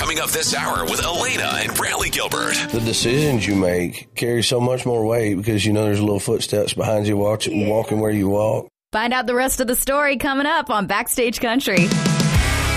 Coming up this hour with Elena and Bradley Gilbert. The decisions you make carry so much more weight because you know there's little footsteps behind you walking where you walk. Find out the rest of the story coming up on Backstage Country.